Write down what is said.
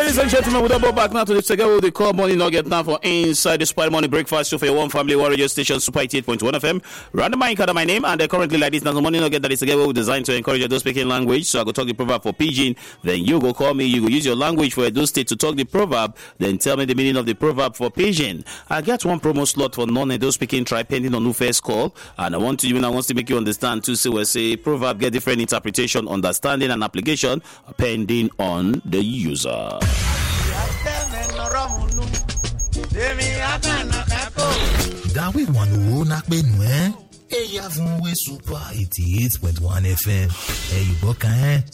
Ladies and gentlemen, we double back now to the segment we call Money Nugget now for inside the Super Money Breakfast show for your one family one radio station, Super 88.1 FM. Random mind my name, and currently like this now the Money Nugget that is together we designed to encourage you to speak in language. So I go talk the proverb for Pidgin, then you go call me, you go use your language for Edo State to talk the proverb, then tell me the meaning of the proverb for Pidgin. I get one promo slot for non-Edo speaking try pending on who first call, and I want to make you understand too. So we say proverb get different interpretation, understanding, and application depending on the user. Dawe wanu nakbenu Eya fun we Super 88.1 FM. You book